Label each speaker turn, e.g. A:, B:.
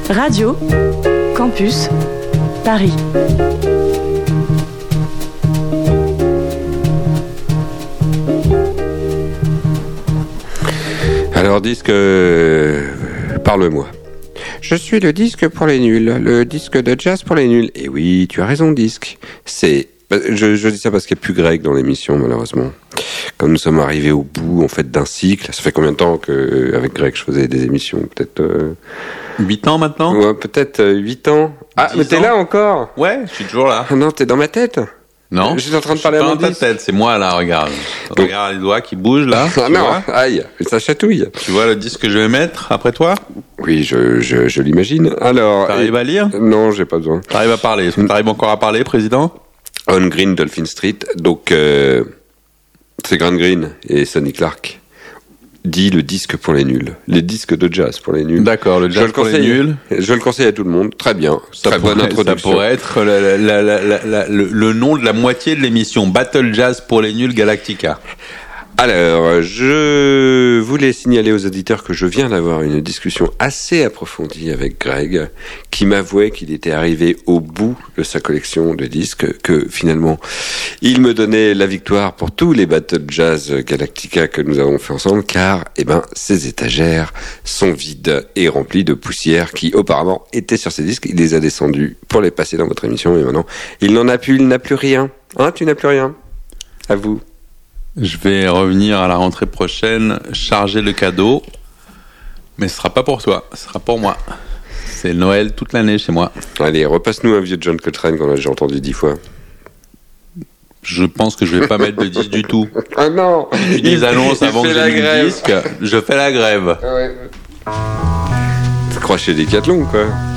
A: Radio Campus Paris.
B: Alors disque, parle-moi. Je suis le disque pour les nuls, le disque de jazz pour les nuls. Et oui, tu as raison, disque. Je dis ça parce qu'il n'y a plus Greg dans l'émission, malheureusement. Quand nous sommes arrivés au bout, en fait, d'un cycle, ça fait combien de temps qu'avec Greg, je faisais des émissions? Peut-être...
C: 8 ans maintenant?
B: Ouais, peut-être 8 ans. Ah, mais t'es là encore?
C: Ouais, je suis toujours là.
B: Non, t'es dans ma tête?
C: Non,
B: je suis en train de parler à mon disque.
C: tête, c'est moi là, regarde. Regarde les doigts qui bougent là.
B: Ah non, aïe, ça chatouille.
C: Tu vois le disque que je vais mettre après toi?
B: Oui, je l'imagine. Alors...
C: T'arrives à lire?
B: Non, j'ai pas besoin.
C: T'arrives à parler? Est-ce que t'arrives encore à parler, président?
B: On Green, Dolphin Street, donc c'est Grant Green et Sonny Clark. Dit le disque pour les nuls, les disques de jazz pour les nuls.
C: D'accord, le jazz pour les nuls.
B: Je le conseille à tout le monde, très bien, très bonne introduction.
C: Ça pourrait être le nom de la moitié de l'émission, Battle Jazz pour les nuls Galactica.
B: Alors, je voulais signaler aux auditeurs que je viens d'avoir une discussion assez approfondie avec Greg, qui m'avouait qu'il était arrivé au bout de sa collection de disques, que finalement, il me donnait la victoire pour tous les Battle Jazz Galactica que nous avons fait ensemble, car, ces étagères sont vides et remplies de poussière qui, auparavant, étaient sur ces disques. Il les a descendus pour les passer dans votre émission, et maintenant, il n'a plus rien. Hein, tu n'as plus rien. À vous.
C: Je vais revenir à la rentrée prochaine, charger le cadeau, mais ce sera pas pour toi, ce sera pour moi. C'est Noël toute l'année chez moi.
B: Allez, repasse-nous un vieux John Coltrane qu'on a déjà entendu 10 fois.
C: Je pense que je vais pas mettre de disque du tout.
B: Ah non!
C: Tu dis annonces avant que j'ai mis le disque, je fais la grève.
B: Ah ouais. Tu crois chez Decathlon, quoi.